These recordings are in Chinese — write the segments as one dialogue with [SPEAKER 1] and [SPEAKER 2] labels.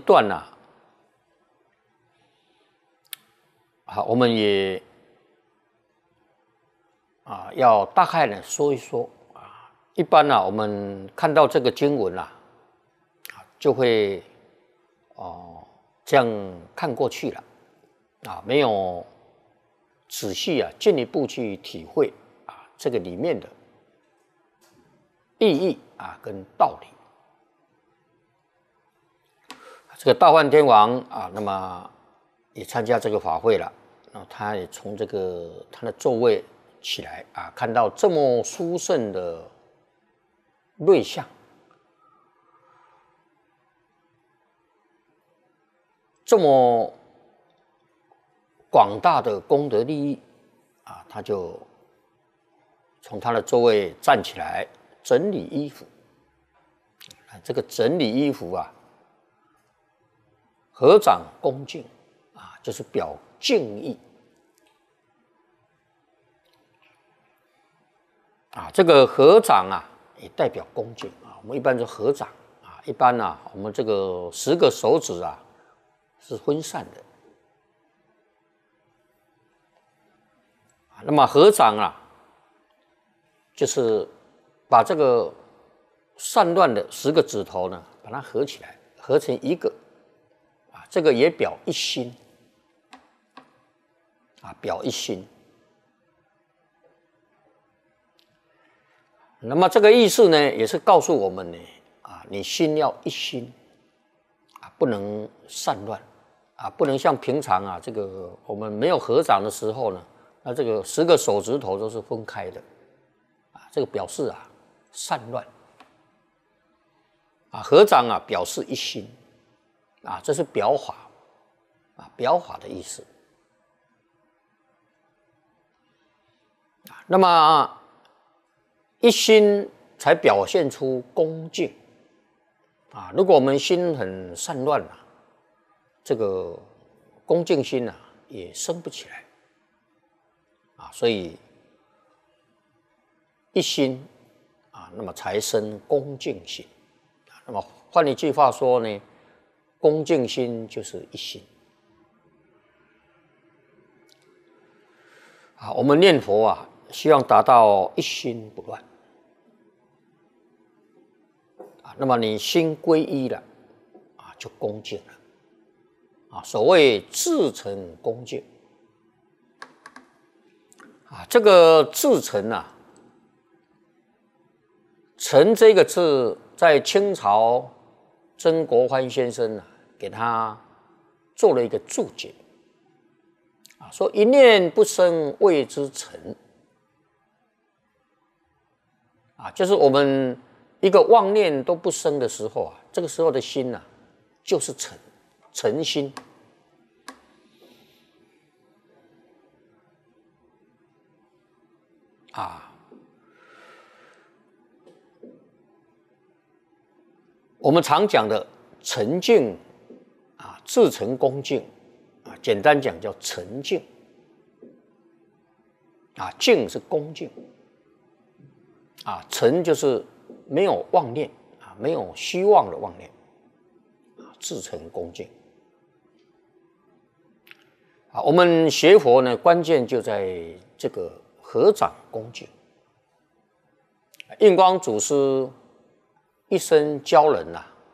[SPEAKER 1] 段呢，好，我们也要大概呢说一说啊。一般呢，我们看到这个经文啦，就会这样看过去了啊，没有仔细进一步去体会这个里面的意义跟道理。这个大梵天王那么也参加这个法会了，那他也从这个他的座位起来看到这么殊胜的瑞相，这么广大的功德利益他就从他的座位站起来，整理衣服。这个整理衣服合掌恭敬就是表敬意这个合掌也代表恭敬我们一般就合掌一般我们这个10个手指是分散的那么合掌就是把这个散乱的10个指头呢，把它合起来，合成一个这个也表一心表一心。那么这个意思呢，也是告诉我们呢你心要一心不能散乱不能像平常这个我们没有合掌的时候呢，那这个10个手指头都是分开的这个表示散乱合掌表示一心这是表法表法的意思。那么一心才表现出恭敬如果我们心很散乱这个恭敬心也生不起来所以一心那么才生恭敬心那么换一句话说呢，恭敬心就是一心我们念佛希望达到一心不乱那么你心皈依了就恭敬了所谓至诚恭敬这个至诚诚这个字在清朝曾国藩先生给他做了一个注解说一念不生谓之诚就是我们一个妄念都不生的时候这个时候的心就是诚心我们常讲的诚敬至诚恭敬简单讲叫诚敬敬是恭敬诚就是没有妄念没有虚妄的妄念至诚恭敬我们学佛呢，关键就在这个合掌恭敬。印光祖师一生教人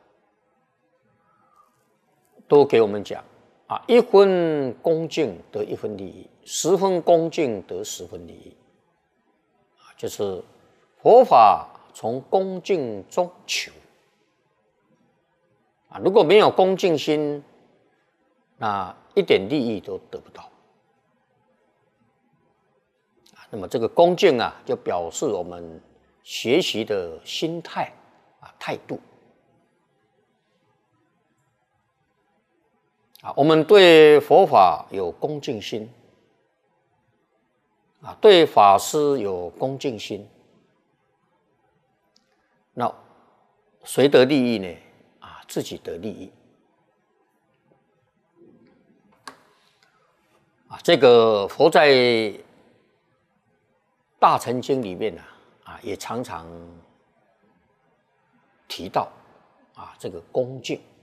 [SPEAKER 1] 都给我们讲1分恭敬得1分利益，10分恭敬得10分利益就是佛法从恭敬中求如果没有恭敬心，那一点利益都得不到那么这个恭敬就表示我们学习的心态态度我们对佛法有恭敬心对法师有恭敬心，那谁得利益呢？自己得利益这个佛在大乘经里面也常常提到这个恭敬